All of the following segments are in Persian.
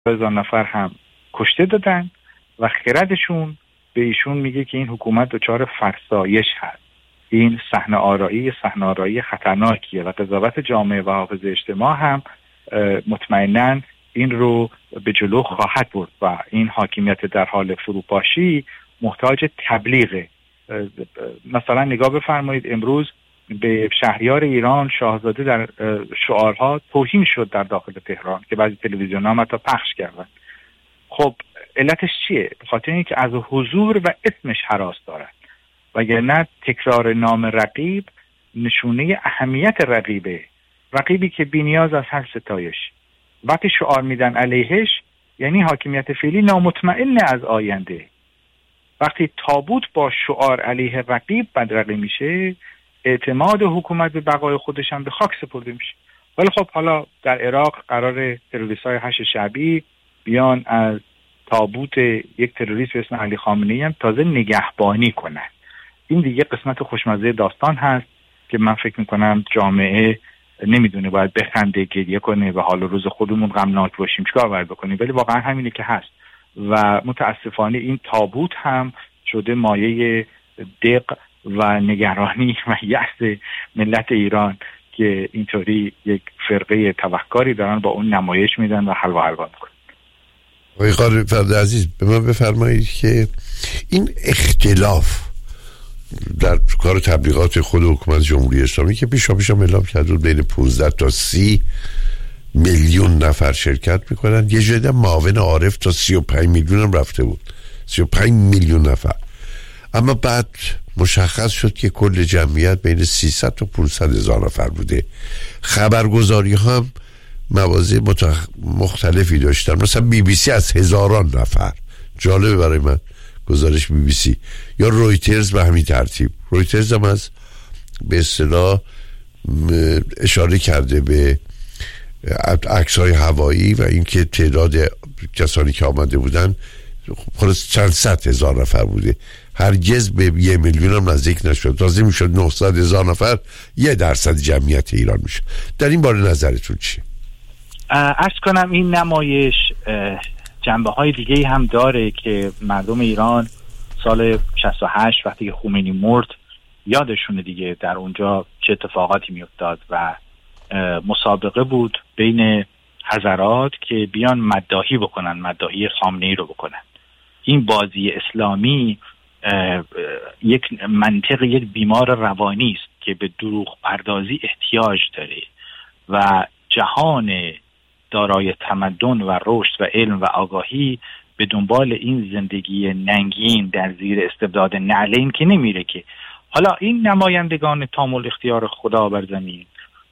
هزار نفر هم کشته دادن و خردشون به ایشون میگه که این حکومت دچار فرسایش هست. این صحنه آرایی خطرناکیه و قضاوت جامعه و حافظه اجتماع هم مطمئناً این رو به جلو خواهد برد و این حاکمیت در حال فروپاشی محتاج تبلیغه. مثلا نگاه بفرمایید امروز به شهریار ایران شاهزاده در شعارها توهین شد در داخل تهران که بعضی تلویزیون‌ها هم حتی پخش کردن. خب علتش چیه؟ به خاطر اینکه از حضور و اسمش هراس دارد، وگرنه تکرار نام رقیب نشونه اهمیت رقیبی که بی‌نیاز از هر ستایش. وقتی شعار میدن علیهش یعنی حاکمیت فعلی نامطمئن از آینده. وقتی تابوت با شعار علیه رقیب بدرقه میشه، اعتماد حکومت به بقای خودش هم به خاک سپرده میشه. ولی خب حالا در عراق قرار تروریست‌های حشد شعبی بیان از تابوت یک تروریست به اسم علی خامنه‌ای هم تازه نگهبانی کنن. این دیگه قسمت خوشمزه داستان هست که من فکر میکنم جامعه نمیدونه باید بخنده، گریه کنه و حال روز خودمون غمناک باشیم چیکار باید بکنیم، ولی واقعا همینه که هست و متاسفانه این تابوت هم شده مایه دق و نگرانی و یأس ملت ایران که اینطوری یک فرقه تبهکاری دارن با اون نمایش میدن و حلوا حلوا میکنن. آقای قاری فرد عزیز به من بفرمایید که این اختلاف در کار تبلیغات خود حکومت جمهوری اسلامی که پیشا هم اعلام کرده بین 15 تا 30 میلیون نفر شرکت میکنن، یه جده معاون عارف تا 35 میلیون هم رفته بود، 35 میلیون نفر، اما بعد مشخص شد که کل جمعیت بین 300 تا 500 هزار نفر بوده. خبرگزاری هم مواضع مختلفی داشتن، مثلا BBC از هزاران نفر، جالبه برای من گزارش BBC، یا رویترز به همین ترتیب. رویترز هم از به اصطلاح اشاره کرده به عکس‌های هوایی و اینکه تعداد کسانی که آمده بودن خلاص چند صد هزار نفر بوده، هرگز به 1 میلیون هم نزدیک نشد. تازه میشد 900 هزار نفر 1% جمعیت ایران میشه. در این باره نظرتون چیه؟ عرض کنم این نمایش جنبه های دیگه هم داره که مردم ایران سال 68 وقتی که خمینی مرد یادشونه دیگه، در اونجا چه اتفاقاتی میافتاد و مسابقه بود بین حضرات که بیان مداحی بکنن، مداحی خامنه‌ای رو بکنن. این بازی اسلامی یک منطق یک بیمار روانی است که به دروغ پردازی احتیاج داره و جهان دارای تمدن و رشد و علم و آگاهی به دنبال این زندگی ننگین در زیر استبداد نعلین که نمیره که. حالا این نمایندگان تامل اختیار خدا بر زمین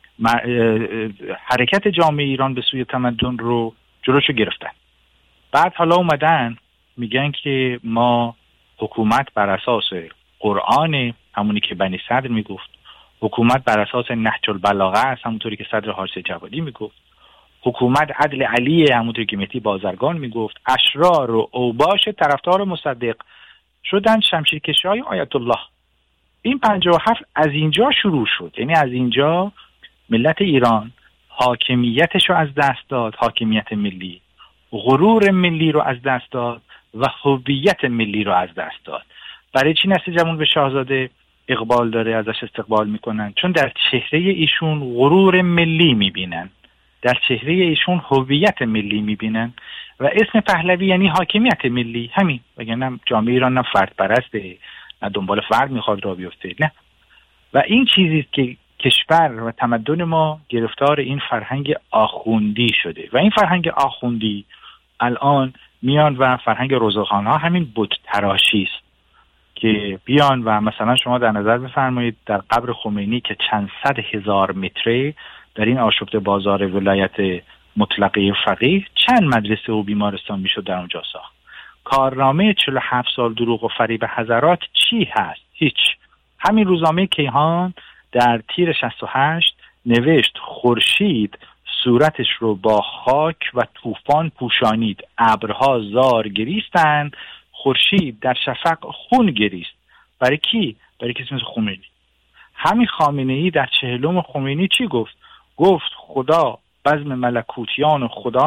حرکت جامعه ایران به سوی تمدن رو جلوشو گرفتن. بعد حالا اومدن میگن که ما حکومت بر اساس قرآن، همونی که بنی صدر میگفت، حکومت بر اساس نهج البلاغه است، همونطوری که صدر حارث جوادی میگفت، حکومت عدل علیه، همونطوری که مهدی بازرگان میگفت، اشرار و اوباش طرفدار مصدق شدن شمشیرکشای آیت الله. این 57 از اینجا شروع شد، یعنی از اینجا ملت ایران حاکمیتش رو از دست داد، حاکمیت ملی، غرور ملی رو از دست داد و هویت ملی رو از دست داد. برای چی نسل جوان به شاهزاده اقبال داره، ازش استقبال میکنن؟ چون در چهره ایشون غرور ملی میبینن، در چهره ایشون هویت ملی میبینن و اسم پهلوی یعنی حاکمیت ملی. همین، وگرنه جامعه ایران نه فرد پرسته، نه دنبال فرد میخواد راه بیفته، نه. و این چیزی که کشور و تمدن ما گرفتار این فرهنگ آخوندی شده و این فرهنگ آخوندی الان میان و فرهنگ رضاخان‌ها همین بت تراشی است که بیان و مثلا شما در نظر بفرمایید در قبر خمینی که چند صد هزار متره در این آشفته بازار ولایت مطلقه فقیه چند مدرسه و بیمارستان میشد در اونجا ساخت. کارنامه 47 سال دروغ و فریب حضرات چی هست؟ هیچ. همین روزنامه کیهان در تیر 68 نوشت خورشید صورتش رو با خاک و طوفان پوشانید، ابرها زار گریستند، خورشید در شفق خون گریست. برای کی؟ برای کسی مثل خمینی. همین خامنه‌ای در 40 خمینی چی گفت؟ گفت خدا بزم ملکوتیان خدا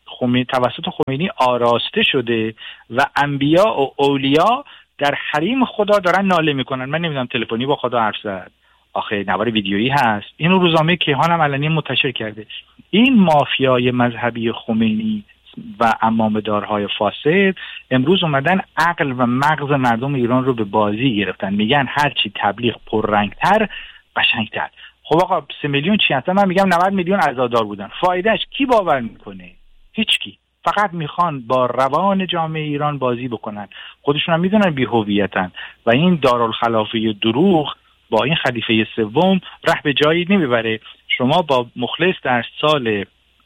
توسط خمینی آراسته شده و انبیا و اولیا در حریم خدا دارن ناله میکنن. من نمیدونم تلفنی با خدا حرف زد، آخه نوار ویدیویی هست، اینو روزنامه کیهان هم علنی منتشر کرده. این مافیای مذهبی خمینی و عمامه‌دارهای فاسد امروز اومدن عقل و مغز مردم ایران رو به بازی گرفتن. میگن هرچی تبلیغ پررنگتر قشنگتر. خب آقا 3 میلیون چی هستن؟ من میگم 90 میلیون عزادار بودن. فایدهش کی باور میکنه؟ هیچکی. فقط میخوان با روان جامعه ایران بازی بکنن. خودشون هم میدونن بی‌هویتن و این دارالخلافه دروغ با این خلیفه سوم ره به جایی نمیبره. شما با مخلص در سال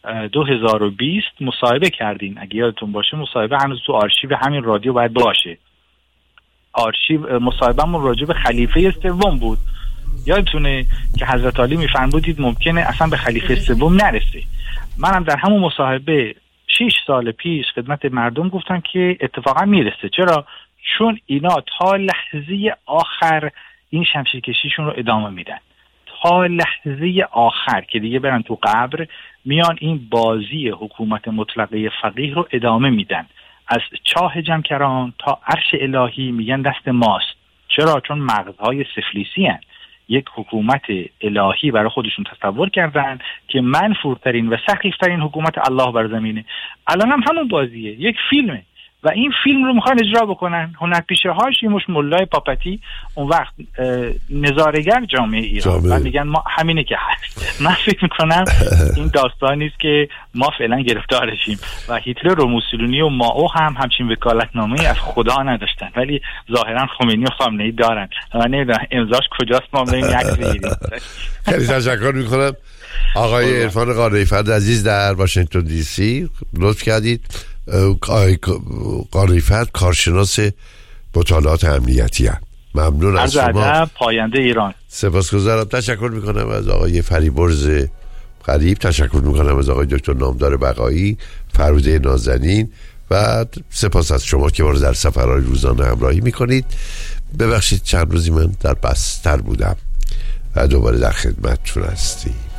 2020 مصاحبه کردین، اگه یادتون باشه مصاحبه هنوز تو آرشیو همین رادیو باید باشه. آرشیو مصاحبهمون راجع به خلیفه سوم بود. یادتونه که حضرت علی میفرمودید ممکنه اصلا به خلیفه سوم نرسه. منم در همون مصاحبه 6 سال پیش خدمت مردم گفتم که اتفاقا میرسه. چرا؟ چون اینا تا لحظه آخر این شمشیر کشیشون رو ادامه میدن، تا لحظه آخر که دیگه برن تو قبر میان این بازی حکومت مطلقه فقیه رو ادامه میدن. از چاه جمکران تا عرش الهی میگن دست ماست. چرا؟ چون مغزهای سفلیسی هن. یک حکومت الهی برای خودشون تصور کردن که منفورترین و سخیفترین حکومت الله بر زمینه. الان هم همون بازیه، یک فیلمه و این فیلم رو میخوان اجرا بکنن. هنرپیشه هاش یه مش ملای پاپتی، اون وقت نظارگر جامعه ایران و میگن ما همینه که هست. من فکر میکنم این داستانی است که ما فعلا گرفتارشیم و هیتلر و موسولینی و مائو هم همچین وکالتنامه‌ای از خدا نداشتن، ولی ظاهرا خمینی و خامنه‌ای دارن. من نمیدونم امضاش کجاست، ما بریم عکس بگیریم. خیلی تشکر میکنم آقای عرفان قانعی‌فر عزیز در واشنگتن دی سی. لطف کردید. قانعی‌فر کارشناس مطالعات امنیتی هم. ممنون از شما. پاینده ایران. سپاسگزارم. تشکر میکنم از آقای فریبرز غریب، تشکر میکنم از آقای دکتر نامدار بقایی، فروده نازنین و سپاس از شما که ما رو در سفرهای روزانه همراهی میکنید. ببخشید چند روزی من در بستر بودم و دوباره در خدمتتون هستیم.